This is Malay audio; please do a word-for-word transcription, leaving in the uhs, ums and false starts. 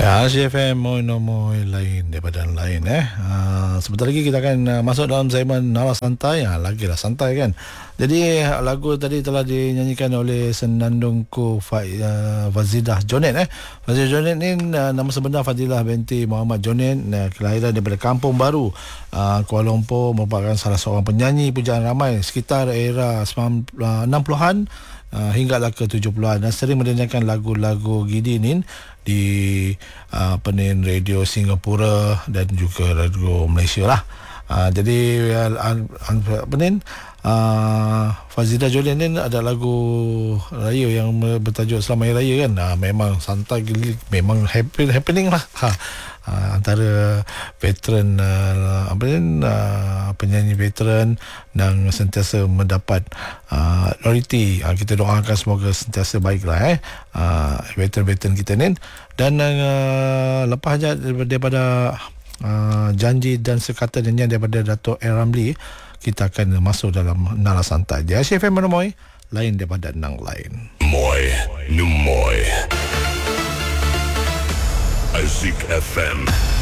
Ya, C F M Moy No Moy lain daripada yang lain eh. Uh, sebentar lagi kita akan uh, masuk dalam segmen Nara Santai. Ha, lagilah santai kan. Jadi lagu tadi telah dinyanyikan oleh senandungku Fa, uh, Fazidah Jonet eh. Fazidah Jonet ni uh, nama sebenar Fadilah binti Muhammad Jonet, uh, kelahiran daripada Kampung Baru, uh, Kuala Lumpur, merupakan salah seorang penyanyi pujaan ramai sekitar era enam puluhan uh, hinggalah ke tujuh puluhan, dan sering mendengarkan lagu-lagu Gidinin di uh, apa ni, radio Singapura dan juga radio Malaysia lah. Uh, jadi uh, apa ni, uh, Fazidah Jonet ni ada lagu raya yang bertajuk Selamat Hari Raya kan. Uh, memang santai gili, memang happy, happening lah. Ha. Uh, antara veteran uh, apa ni, uh, penyanyi veteran yang sentiasa mendapat uh, loyalty. Uh, kita doakan semoga sentiasa baiklah eh uh, veteran-veteran kita ni. Dan uh, lepas saja daripada uh, janji dan sekata nyanyian daripada Dato' A. Ramli, kita akan masuk dalam Nara Santai. Dia C F M Moy lain daripada nang lain. Moy Numoy Azik F M.